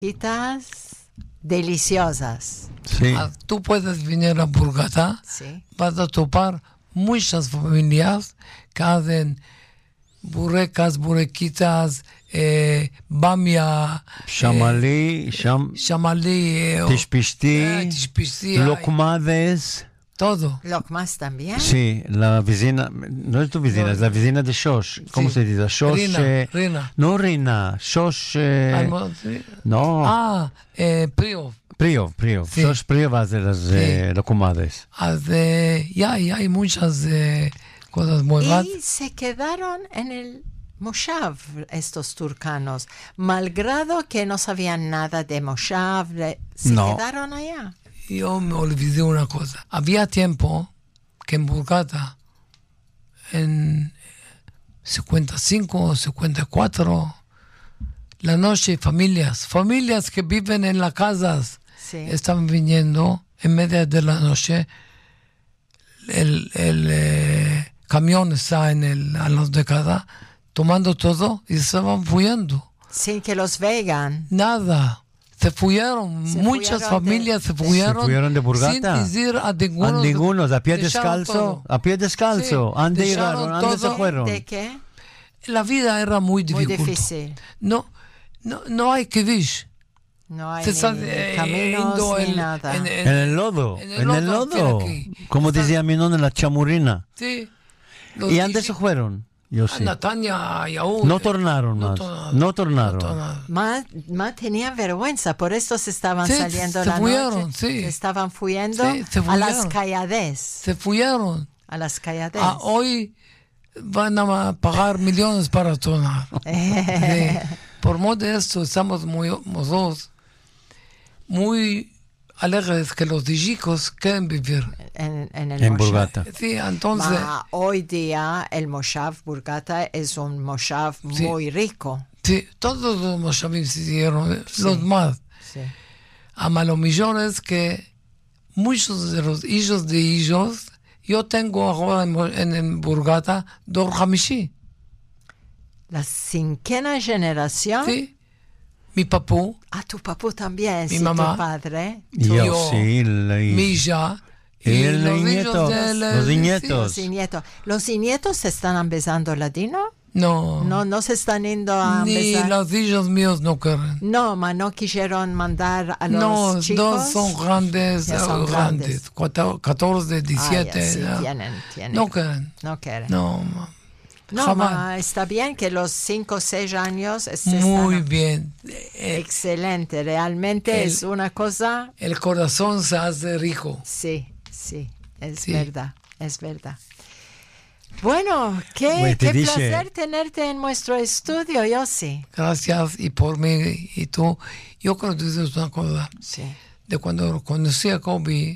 Quitas deliciosas. Sí. Tú puedes venir a Burgata, Sí. vas a topar muchas familias que hacen burrecas, burequitas, bamia, Shamalí, shamalí, tishpishti, tishpishti, lokmades. todo. Lokmas también. Sí, la vecina, no es tu vecina, No, es la vecina de Shosh. ¿Cómo sí. se dice? Shosh. Rina. No Rina, Shosh. No, Priov. Priov. Sí. Shosh Priov hace las Sí. locumades. Ya hay muchas cosas muy buenas. Y se quedaron en el Moshav, estos turcanos. Malgrado que no sabían nada de Moshav, se No. quedaron allá. Yo me olvidé una cosa. Había tiempo que en Burgata, en 55 o 54, la noche, familias que viven en las casas, Sí. estaban viniendo en medio de la noche. El camión está a las de casa, tomando todo y estaban fuyendo. Sin que los vean. Nada. Se fueron. Muchas fueron familias se fueron. ¿Se fueron de Burgata? Sin decir a A ninguno. ningunos, a pie Dejaron descalzo. todo. A pie descalzo. Sí, ¿Ande dejaron llegaron? ¿Ande se todo. fueron? ¿De qué? La vida era muy Muy difícil. difícil. No hay Kiddush. No hay Se está ni caminos yendo ni nada. En el lodo. en En el lodo. aquí. Como Está- decía mi nonna, en la chamurrina. Sí. ¿Y antes se fueron? Yo sí. Natania y aún. No tornaron más. No tornaron. Ma tenía vergüenza, por eso se estaban Sí, saliendo se la fueron, noche. sí. Se estaban fuyendo Sí, se a las fueron. callades. Se fueron. A las callades. Hoy van a pagar millones para tornar. Sí. Por modo de esto, estamos nosotros muy alegres que los chicos quieren vivir. En el En Moshav. Burgata. Sí, entonces, Hoy día el Moshav Burgata es un Moshav Sí. muy rico. sí, todos los moshavim se hicieron, los más. Sí. A los millones que muchos de los hijos de ellos, yo tengo ahora en Burgata, Dor Hamishi. La cinquena generación. Sí, mi papú, A tu papú también, Mi sí, mamá. tu padre. Yo sí. mi hija, Y los los hijos nietos, de los nietos. Los nietos. ¿Los nietos se están empezando ladino? No, No se están yendo a ni empezar. los hijos míos no quieren. No, no quisieron mandar a los No, chicos. dos son grandes, Ya son grandes. 14, 17. sí, ya. tienen. No quieren. No quieren. No, No, jamás. está bien que los 5 o 6 años Muy están bien. excelente. Realmente es una cosa. El corazón se hace rico. Sí, es Sí. verdad, es verdad. Bueno, Güey, te qué dice- placer tenerte en nuestro estudio, Yossi. Gracias y por mí y tú. Yo creo que dices una cosa. Sí. De cuando conocí a Kobe,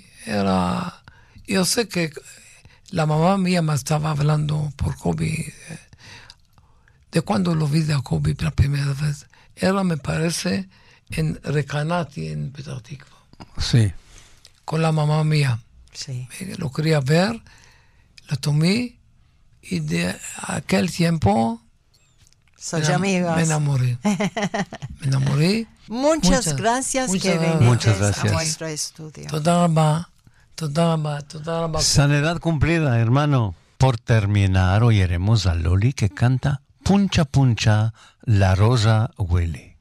yo sé que la mamá mía me estaba hablando por Kobe. De cuando lo vi a Kobe la primera vez. Era, me parece, en Recanati, en Petah Tikva, Sí. con la mamá mía. Sí. Lo quería ver, lo tomé y de aquel tiempo Soy amigos. me enamoré. Me enamoré. Muchas gracias muchas que gracias. viniste Muchas a gracias. nuestro estudio. Toda la Sanidad cumplida, hermano. Por terminar, oiremos a Loli que canta Puncha Puncha, la rosa huele.